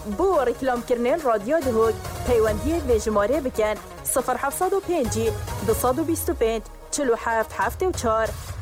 بو رکلام کرنین رادیو دهوگ پیوندی ویژماره بکن 0705 225 47 74